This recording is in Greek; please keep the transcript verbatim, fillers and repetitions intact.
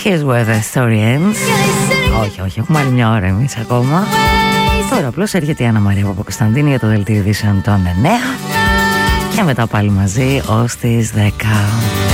Here's where the story ends. Όχι, όχι, έχουμε άλλη μια ώρα εμείς ακόμα. Τώρα απλώς έρχεται η Άννα Μαρία Παπακοσταντίνη για το δελτίο ειδήσεων των εννέα και μετά πάλι μαζί ως τις δέκα.